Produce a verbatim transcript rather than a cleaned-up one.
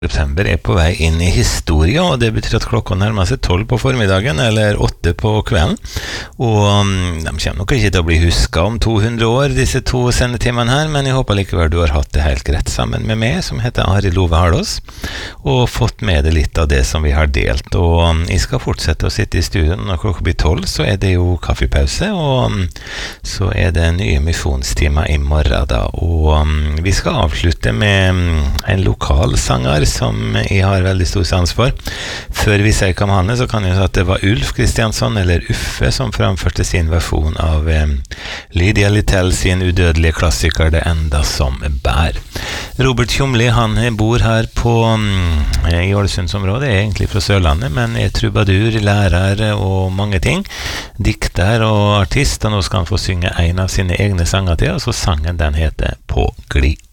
September er på vei inn i historie, og det betyr at klokka nærmer seg tolv på formiddagen, eller åtte på kvelden. Og um, de kommer nok ikke til å bli husket om to hundre år, disse to sendetimene her, men jeg håper likevel du har hatt det helt greit sammen med meg, som heter Arild Ove Harlås, og fått med deg litt av det som vi har delt. Og um, jeg skal fortsette å sitte i studio når klokka blir tolv, så er det jo kaffepause, og um, så er det nye misjonstimer i morgen da. Og um, vi skal avslutte med um, en lokal sanger som jeg har veldig stor sans for. Før vi sier hva med han er, så kan jeg si at det var Ulf Kristiansson, eller Uffe, som framførte sin versjon av eh, Lydia Littell sin udødelige klassiker Det enda som bær. Robert Tjomli, han bor her på mm, i Ålesundsområdet, er egentlig fra Sørlandet, men er trubadur, lærer og mange ting. Dikter og artist, og nå skal han få synge en av sine egne sanger til, og så sangen den heter På glid.